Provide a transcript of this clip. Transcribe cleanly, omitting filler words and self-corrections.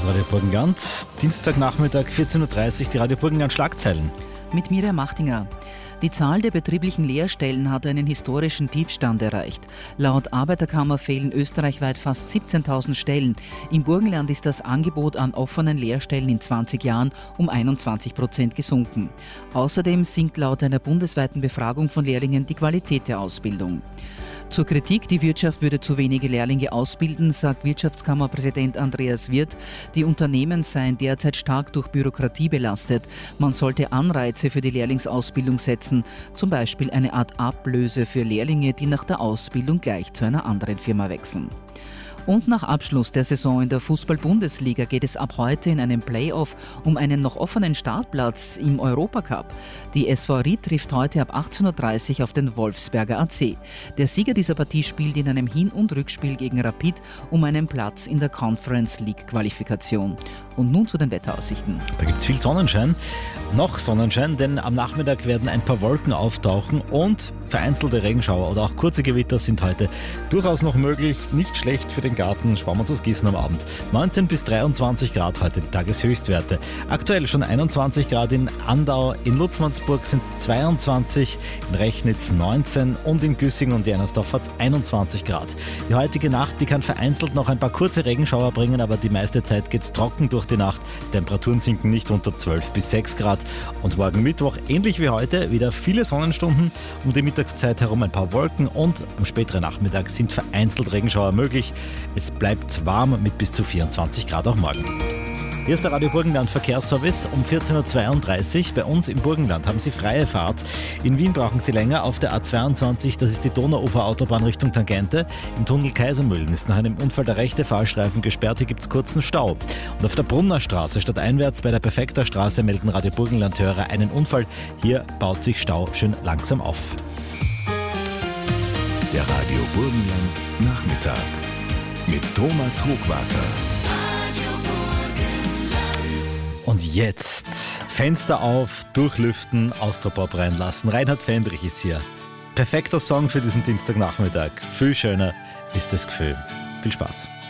Das Radio Burgenland, Dienstagnachmittag 14.30 Uhr, die Radio Burgenland Schlagzeilen. Mit Miriam Machtinger. Die Zahl der betrieblichen Lehrstellen hat einen historischen Tiefstand erreicht. Laut Arbeiterkammer fehlen österreichweit fast 17.000 Stellen. Im Burgenland ist das Angebot an offenen Lehrstellen in 20 Jahren um 21% gesunken. Außerdem sinkt laut einer bundesweiten Befragung von Lehrlingen die Qualität der Ausbildung. Zur Kritik, die Wirtschaft würde zu wenige Lehrlinge ausbilden, sagt Wirtschaftskammerpräsident Andreas Wirth, die Unternehmen seien derzeit stark durch Bürokratie belastet. Man sollte Anreize für die Lehrlingsausbildung setzen, zum Beispiel eine Art Ablöse für Lehrlinge, die nach der Ausbildung gleich zu einer anderen Firma wechseln. Und nach Abschluss der Saison in der Fußball-Bundesliga geht es ab heute in einem Playoff um einen noch offenen Startplatz im Europacup. Die SV Ried trifft heute ab 18.30 Uhr auf den Wolfsberger AC. Der Sieger dieser Partie spielt in einem Hin- und Rückspiel gegen Rapid um einen Platz in der Conference League-Qualifikation. Und nun zu den Wetteraussichten. Da gibt es viel Sonnenschein, noch Sonnenschein, denn am Nachmittag werden ein paar Wolken auftauchen und vereinzelte Regenschauer oder auch kurze Gewitter sind heute durchaus noch möglich. Nicht schlecht für den Garten, sparen wir uns das Gießen am Abend. 19 bis 23 Grad heute die Tageshöchstwerte. Aktuell schon 21 Grad in Andau, in Lutzmannsburg sind es 22, in Rechnitz 19 und in Güssing und Jennersdorf hat es 21 Grad. Die heutige Nacht, die kann vereinzelt noch ein paar kurze Regenschauer bringen, aber die meiste Zeit geht es trocken durch die Nacht. Temperaturen sinken nicht unter 12 bis 6 Grad. Und morgen Mittwoch, ähnlich wie heute, wieder viele Sonnenstunden, um die Mittagszeit herum ein paar Wolken und am späteren Nachmittag sind vereinzelt Regenschauer möglich. Es bleibt warm mit bis zu 24 Grad auch morgen. Hier ist der Radio Burgenland Verkehrsservice um 14.32 Uhr. Bei uns im Burgenland haben Sie freie Fahrt. In Wien brauchen Sie länger auf der A22, das ist die Donauuferautobahn Richtung Tangente. Im Tunnel Kaisermühlen ist nach einem Unfall der rechte Fahrstreifen gesperrt, hier gibt es kurzen Stau. Und auf der Brunner Straße stadteinwärts bei der Perfekter Straße melden Radio Burgenland-Hörer einen Unfall. Hier baut sich Stau schön langsam auf. Der Radio Burgenland Nachmittag mit Thomas Hochwarter. Und jetzt Fenster auf, durchlüften, Austropop reinlassen. Reinhard Fendrich ist hier. Perfekter Song für diesen Dienstagnachmittag. Viel schöner ist das Gefühl. Viel Spaß.